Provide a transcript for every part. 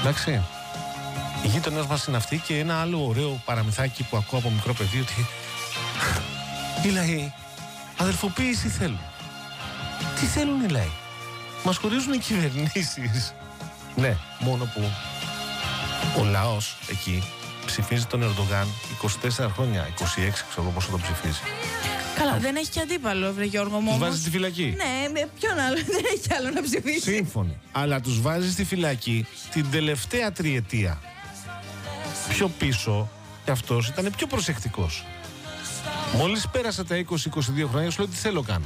Εντάξει. Οι γείτονες μας είναι αυτοί και ένα άλλο ωραίο παραμυθάκι που ακούω από μικρό παιδί ότι οι λαοί αδελφοποίηση θέλουν. Τι θέλουν οι λαοί? Μας χωρίζουν οι κυβερνήσεις. Ναι, μόνο που ο λαός εκεί ψηφίζει τον Ερντογάν 24 χρόνια, 26 ξέρω πόσο τον ψηφίζει. Καλά, δεν έχει και αντίπαλο, βρε Γιώργο μου. Τους βάζει στη φυλακή. Ναι, με ποιον άλλο, δεν έχει άλλο να ψηφίσει. Σύμφωνοι. Αλλά τους βάζει στη φυλακή την τελευταία τριετία. Πιο πίσω, και αυτός ήταν πιο προσεκτικός. Μόλις πέρασε τα 20-22 χρόνια, σου λέει τι θέλω κάνω.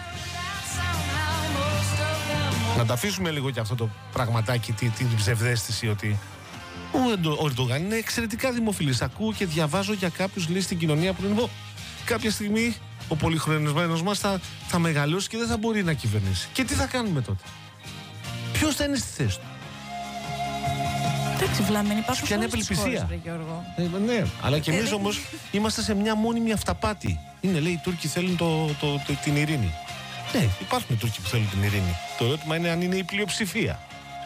Να τα αφήσουμε λίγο και αυτό το πραγματάκι, την ψευδαίσθηση ότι ο Ερντογάν είναι εξαιρετικά δημοφιλής. Ακούω και διαβάζω για κάποιους λέει στην κοινωνία που λένε κάποια στιγμή ο πολυχρονισμένος μας θα μεγαλώσει και δεν θα μπορεί να κυβερνήσει. Και τι θα κάνουμε τότε? Ποιος θα είναι στη θέση του? Εντάξει, βλάμενοι υπάρχουν σε όλες τις χώρες, ναι, αλλά και εμείς όμως είμαστε σε μια μόνιμη αυταπάτη. Είναι, λέει, οι Τούρκοι θέλουν την ειρήνη. Ναι, υπάρχουν οι Τούρκοι που θέλουν την ειρήνη. Το ερώτημα είναι αν είναι η πλειοψηφία.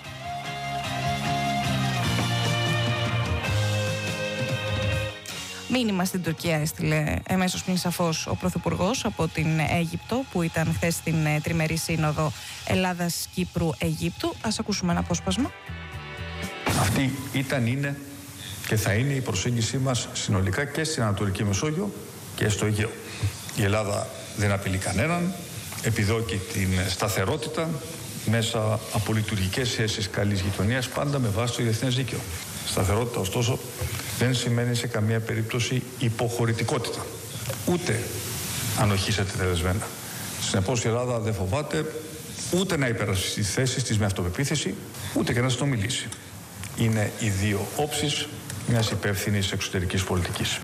Μήνυμα στην Τουρκία έστειλε εμέσως πριν σαφώς ο Πρωθυπουργός από την Αίγυπτο, που ήταν χθες στην τριμερή σύνοδο Ελλάδας-Κύπρου-Αιγύπτου. Ας ακούσουμε ένα απόσπασμα. Αυτή ήταν, είναι και θα είναι η προσέγγιση μας συνολικά και στην Ανατολική Μεσόγειο και στο Αιγαίο. Η Ελλάδα δεν απειλεί κανέναν, επιδιώκει την σταθερότητα μέσα από λειτουργικές σχέσεις καλής γειτονίας, πάντα με βάση το διεθνές δίκαιο. Σταθερότητα, ωστόσο, δεν σημαίνει σε καμία περίπτωση υποχωρητικότητα, ούτε ανοχή σε τετελεσμένα. Συνεπώς η Ελλάδα δεν φοβάται ούτε να υπερασπιστεί τις θέσεις της με αυτοπεποίθηση, ούτε και να συνομιλήσει. Είναι οι δύο όψεις μιας υπεύθυνης εξωτερικής πολιτικής.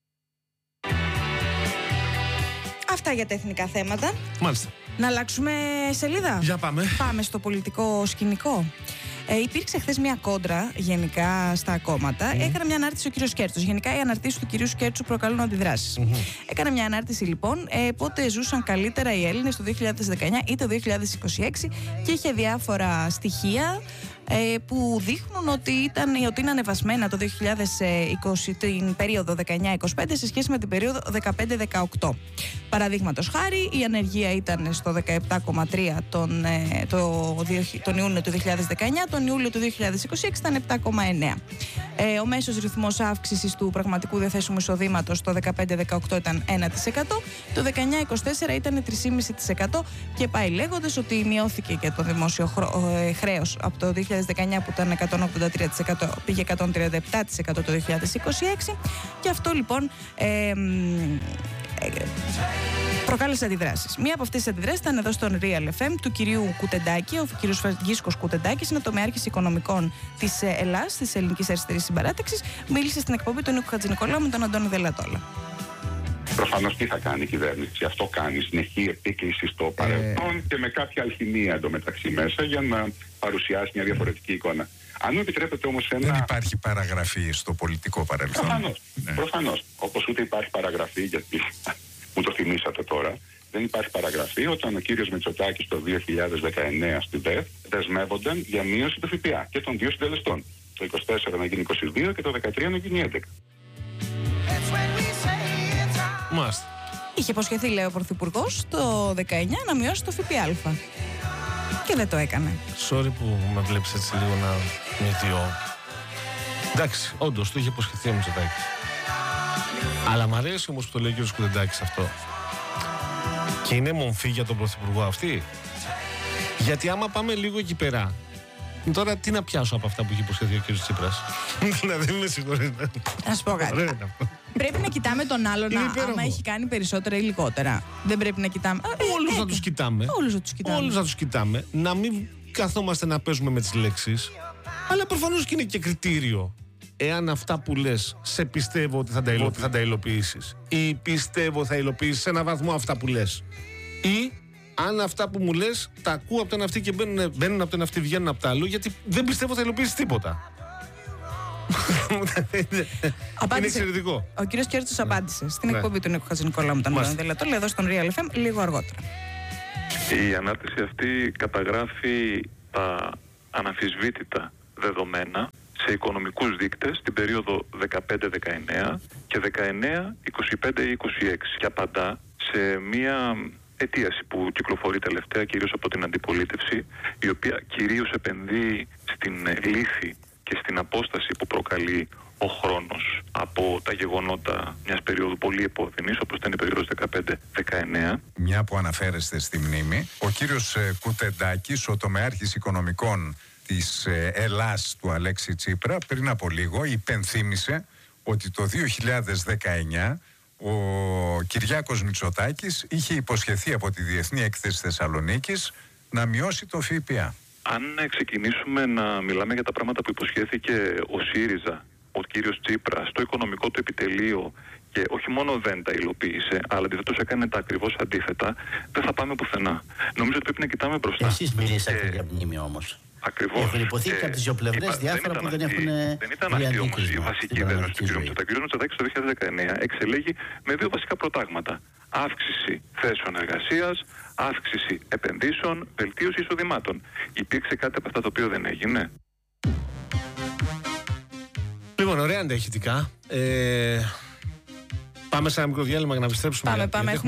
Αυτά για τα εθνικά θέματα. Μάλιστα. Να αλλάξουμε σελίδα. Για πάμε. Πάμε στο πολιτικό σκηνικό. Υπήρξε χθες μια κόντρα γενικά στα κόμματα. Έκανε μια ανάρτηση ο κύριος Σκέρτσος. Γενικά οι αναρτήσεις του κυρίου Σκέρτσου προκαλούν αντιδράσεις. Έκανε μια ανάρτηση λοιπόν πότε ζούσαν καλύτερα οι Έλληνες το 2019 ή το 2026 και είχε διάφορα στοιχεία που δείχνουν ότι είναι ανεβασμένα το 2020 την περίοδο 19-25 σε σχέση με την περίοδο 15-18. Παραδείγματος χάρη, η ανεργία ήταν στο 17,3 τον Ιούνιο του 2019, τον Ιούλιο του 2026 ήταν 7,9. Ο μέσος ρυθμός αύξησης του πραγματικού διαθέσιμου εισοδήματος το 15-18 ήταν 1%, το 19-24 ήταν 3,5% και πάει λέγοντας ότι μειώθηκε και το δημόσιο χρέος από το 2019 που ήταν 183% πήγε 137% το 2026 και αυτό λοιπόν προκάλεσε αντιδράσεις. Μία από αυτές τις αντιδράσεις ήταν εδώ στον Real FM του κυρίου Κουτεντάκη. Ο κύριος Φραγκίσκος Κουτεντάκης είναι τομεάρχης οικονομικών της ΕΛΑΣ, της Ελληνικής Αριστερής Συμπαράταξης. Μίλησε στην εκπομπή του Νίκου Χατζηνικολάου με τον Αντώνη Δελατόλα. Προφανώς τι θα κάνει η κυβέρνηση? Αυτό κάνει. Συνεχή επίκληση στο παρελθόν και με κάποια αλχημία εντωμεταξύ μέσα για να παρουσιάσει μια διαφορετική εικόνα. Αν μου επιτρέπετε όμως ένα. Δεν υπάρχει παραγραφή στο πολιτικό παρελθόν. Προφανώς. Ναι. Προφανώς. Όπως ούτε υπάρχει παραγραφή, γιατί μου το θυμήσατε τώρα, δεν υπάρχει παραγραφή όταν ο κύριος Μητσοτάκης το 2019 στη ΔΕΘ δεσμεύονταν για μείωση του ΦΠΑ και των δύο συντελεστών. Το 24 να γίνει 22 και το 13 να γίνει 11. Μάλιστα. Είχε υποσχεθεί, λέει ο Πρωθυπουργός, το 19 να μειώσει το ΦΠΑ. Και δεν το έκανε. Sorry που με βλέπεις έτσι λίγο να νητιώ. Εντάξει, όντως το είχε υποσχεθεί ο Μητσοτάκης. Αλλά μ' αρέσει όμως που το λέει ο κ. Κουτεντάκης αυτό. Και είναι μομφή για τον Πρωθυπουργό αυτή. Γιατί άμα πάμε λίγο εκεί πέρα, τώρα τι να πιάσω από αυτά που είχε υποσχεθεί ο κ. Τσίπρας? Δηλαδή με συγχωρείτε. Να σου πω κάτι. Πρέπει να κοιτάμε τον άλλον άμα έχει κάνει περισσότερα ή λιγότερα. Δεν πρέπει να κοιτάμε. Όλους να τους κοιτάμε. Όλους να τους κοιτάμε. Να μην καθόμαστε να παίζουμε με τις λέξεις. Αλλά προφανώς και είναι και κριτήριο. Εάν αυτά που λες σε πιστεύω ότι θα τα υλοποιήσεις, ή πιστεύω θα υλοποιήσεις σε ένα βαθμό αυτά που λες, ή αν αυτά που μου λες τα ακούω από τον αυτή και μπαίνουν από τον αυτή, βγαίνουν από τα άλλο, γιατί δεν πιστεύω θα υλοποιήσεις τίποτα. Είναι εξαιρετικό. Ο κύριος Κέρτσος απάντησε στην εκπομπή του Νίκου Χατζηνικολάου με τον Αντώνη Δελατόλα εδώ στον Real FM λίγο αργότερα. Η ανάρτηση αυτή καταγράφει τα αναμφισβήτητα δεδομένα σε οικονομικούς δείκτες την περίοδο 15-19 και 19-25-26 και απαντά σε μία αιτίαση που κυκλοφορεί τελευταία κυρίως από την αντιπολίτευση, η οποία κυρίως επενδύει στην λύθη και στην απόσταση που προκαλεί ο χρόνος από τα γεγονότα μιας περίοδου πολύ επώδυνης, όπως ήταν η περίοδος 15-19. Μια που αναφέρεστε στη μνήμη, ο κύριος Κουτεντάκης, ο τομεάρχης οικονομικών της Ελλάς του Αλέξη Τσίπρα, πριν από λίγο υπενθύμησε ότι το 2019 ο Κυριάκος Μητσοτάκης είχε υποσχεθεί από τη Διεθνή Έκθεση Θεσσαλονίκης να μειώσει το ΦΠΑ. Αν ξεκινήσουμε να μιλάμε για τα πράγματα που υποσχέθηκε ο ΣΥΡΙΖΑ, ο κύριος Τσίπρα, στο οικονομικό του επιτελείο, και όχι μόνο δεν τα υλοποίησε, αλλά αντιθέτως έκανε τα ακριβώς αντίθετα, δεν θα πάμε πουθενά. Νομίζω ότι πρέπει να κοιτάμε μπροστά. Εσείς μιλήσατε για μνήμη όμως. Ακριβώς. Έχουν υποθεί και από τις δύο πλευρές διάφορα που δεν έχουν. Δεν ήταν αυτή όμως η βασική δέσμευση του κ. Μητσοτάκη. Ο κ. Μητσοτάκης το 2019 εξελέγει με δύο βασικά προτάγματα. Αύξηση θέσεων εργασίας, αύξηση επενδύσεων, βελτίωση εισοδημάτων. Υπήρξε κάτι από αυτά το οποίο δεν έγινε? Λοιπόν, ωραία αντέχητικά. Πάμε σε ένα μικρό διάλειμμα για να επιστρέψουμε. Πάμε.